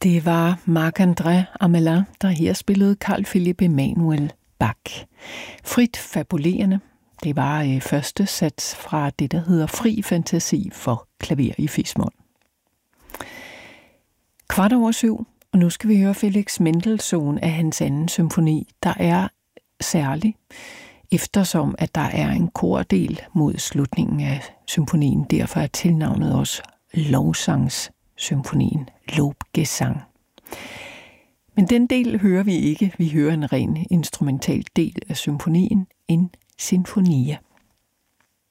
Det var Marc-André Amelin, der her spillede Carl Philipp Emanuel Bach. Frit fabulerende. Det var første sats fra det, der hedder Fri fantasi for klaver i fis-mol. 7:15, og nu skal vi høre Felix Mendelssohn af hans anden symfoni, der er særlig, eftersom at der er en kordel mod slutningen af symfonien. Derfor er tilnavnet også lovsangssymfonien, Lobgesang. Men den del hører vi ikke. Vi hører en ren instrumental del af symfonien, en sinfonia.